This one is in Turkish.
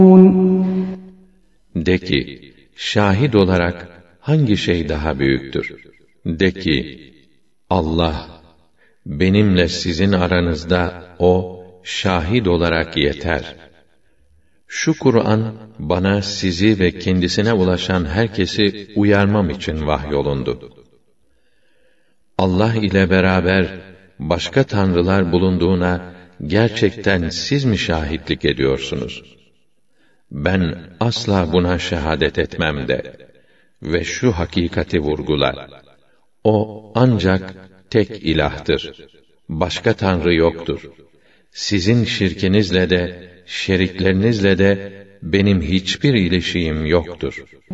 De ki, şahit olarak hangi şey daha büyüktür? De ki, Allah, benimle sizin aranızda O, şahit olarak yeter. Şu Kur'an, bana sizi ve kendisine ulaşan herkesi uyarmam için vahyolundu. Allah ile beraber başka tanrılar bulunduğuna gerçekten siz mi şahitlik ediyorsunuz? Ben asla buna şehadet etmem de ve şu hakikati vurgula. O ancak tek ilahtır. Başka tanrı yoktur. Sizin şirkinizle de, şeriklerinizle de benim hiçbir ilişiğim yoktur.